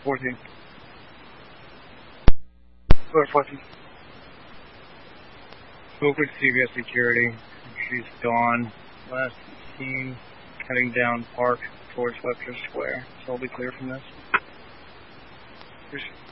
14. Go ahead, 14. Spoke with CVS security. She's gone. Last seen heading down Park towards Webster Square. So I'll be clear from this.